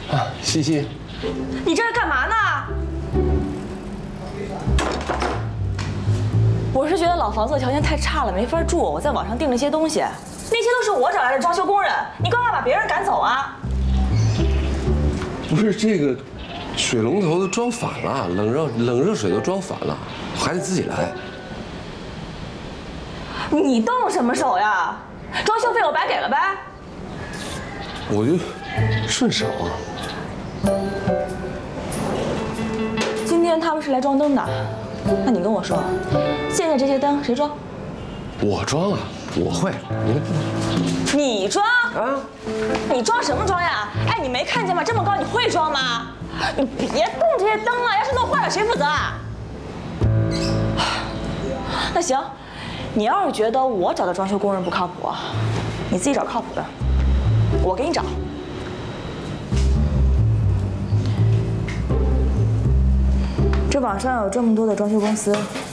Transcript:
啊，西西， 你这是干嘛呢？我是觉得老房子的条件太差了，没法住，我在网上订了些东西，那些都是我找来的装修工人，你干嘛把别人赶走啊？ 不是这个水龙头都装反了，冷热水都装反了，还得自己来。 你动什么手呀？装修费我白给了呗。 我就顺手啊。 今天他们是来装灯的，那你跟我说，现在这些灯谁装？ 我装啊，我会。 你装？ 啊？ 你装什么装呀？哎，你没看见吗？这么高，你会装吗？你别动这些灯了，要是弄坏了谁负责啊？那行，你要是觉得我找的装修工人不靠谱，你自己找靠谱的，我给你找。这网上有这么多的装修公司，